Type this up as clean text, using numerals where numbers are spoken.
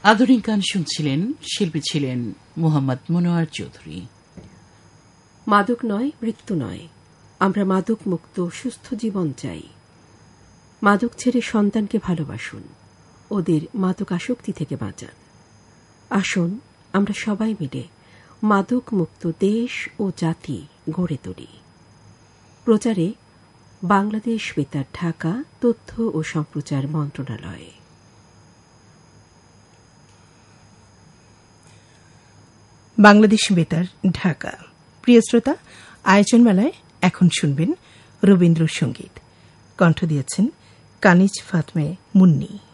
আধুনিক গান শুনছিলেন, শিল্পী ছিলেন মোহাম্মদ মনোয়ার চৌধুরী। মাদক নয়, মৃত্যু নয়, আমরা মাদক মুক্ত সুস্থ জীবন চাই। মাদক ছেড়ে সন্তানকে ভালোবাসুন, ওদের মাদক আসক্তি থেকে বাঁচান। আসুন আমরা সবাই মিলে মাদক মুক্ত দেশ ও জাতি গড়ে তুলি। প্রচারে বাংলাদেশ বেতার, ঢাকা, তথ্য ও সম্প্রচার মন্ত্রণালয়। বাংলাদেশ বেতার, ঢাকা। প্রিয় শ্রোতা, আয়োজনমালায় এখন শুনবেন রবীন্দ্রসঙ্গীত। কণ্ঠ দিয়েছেন কানিজ ফাতমে মুন্নি।